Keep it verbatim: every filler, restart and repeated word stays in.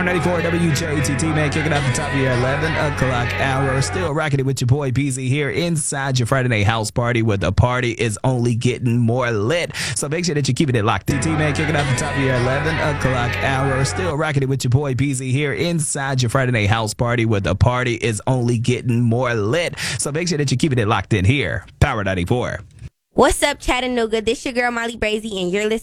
Power ninety-four W J T T, man, kicking off the top of your eleven o'clock hour. Still rocking it with your boy B Z here inside your Friday night house party, where the party is only getting more lit. So make sure that you're keeping it locked. T T, man, kicking off the top of your eleven o'clock hour. Still rocking it with your boy B Z here inside your Friday night house party, where the party is only getting more lit. So make sure that you're keeping it locked in here. Power ninety-four. What's up, Chattanooga? This your girl Molly Brazy, and you're listening